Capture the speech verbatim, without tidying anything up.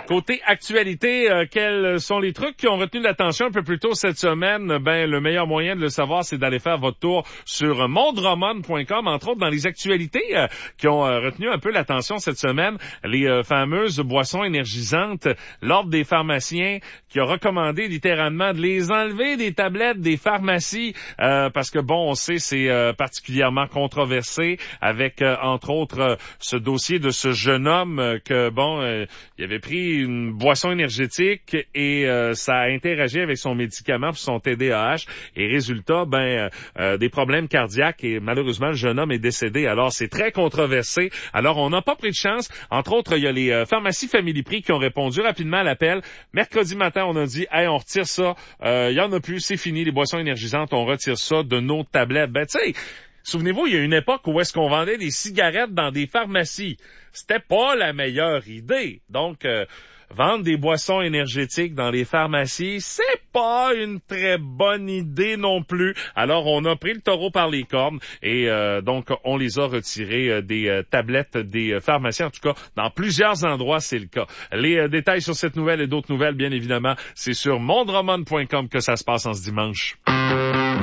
Côté actualité, euh, quels sont les trucs qui ont retenu l'attention un peu plus tôt cette semaine? Ben, le meilleur moyen de le savoir, c'est d'aller faire votre tour sur mondroman point com, entre autres dans les actualités euh, qui ont euh, retenu un peu l'attention cette semaine, les euh, fameuses boissons énergisantes. L'Ordre des pharmaciens qui a recommandé littéralement de les enlever des tablettes des pharmacies euh, parce que, bon, on sait, c'est euh, particulièrement controversé avec, euh, entre autres, euh, ce dossier de ce jeune homme euh, que, bon, euh, il avait pris une boisson énergétique et euh, ça a interagi avec son médicament pour son T D A H et résultat, ben, euh, euh, des problèmes cardiaques et malheureusement, le jeune homme est décédé. Alors, c'est très controversé. Alors, on n'a pas pris de chance. Entre autres, il y a les euh, pharmacies Family Prix qui ont répondu rapidement à l'appel. Mercredi matin, on a dit, hey, on retire ça. Euh, il y en a plus, c'est fini, les boissons énergisantes, on retire ça de nos tablettes. Ben, tu sais, souvenez-vous, il y a une époque où est-ce qu'on vendait des cigarettes dans des pharmacies. C'était pas la meilleure idée. Donc, euh, vendre des boissons énergétiques dans les pharmacies, c'est pas une très bonne idée non plus. Alors, on a pris le taureau par les cornes et euh, donc, on les a retirés euh, des euh, tablettes des euh, pharmacies. En tout cas, dans plusieurs endroits, c'est le cas. Les euh, détails sur cette nouvelle et d'autres nouvelles, bien évidemment, c'est sur mondroman point com que ça se passe en ce dimanche.